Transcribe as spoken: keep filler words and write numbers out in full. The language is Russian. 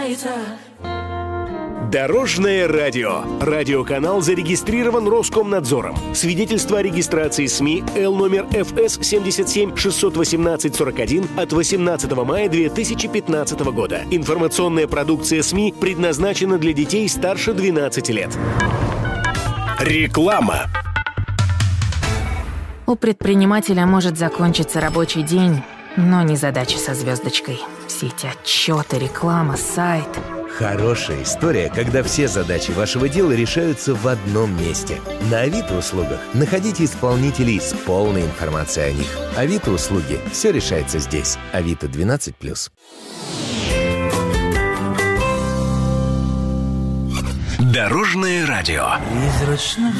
Дорожное радио. Радиоканал зарегистрирован Роскомнадзором. Свидетельство о регистрации СМИ Л номер эф эс семьдесят семь шестьсот восемнадцать сорок один от восемнадцатого мая две тысячи пятнадцатого года. Информационная продукция СМИ предназначена для детей старше двенадцати лет. Реклама. У предпринимателя может закончиться рабочий день, но не задача со звездочкой. Все эти отчеты, реклама, сайт. Хорошая история, когда все задачи вашего дела решаются в одном месте. На Авито услугах находите исполнителей с полной информацией о них. Авито услуги. Все решается здесь. Авито двенадцать плюс. Дорожное радио. Призрачных